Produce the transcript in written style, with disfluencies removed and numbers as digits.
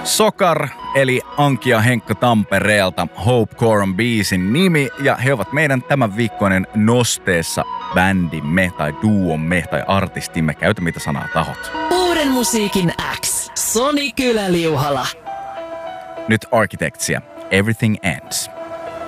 Sokar, eli Anki ja Henkka Tampereelta, Hopecore on biisin nimi, ja he ovat meidän tämän viikkoinen nosteessa bändimme, tai duomme, tai artistimme, käytä mitä sanaa tahot. Uuden musiikin X, Soni Kylä-Liuhala. Nyt Architectsia, Everything Ends.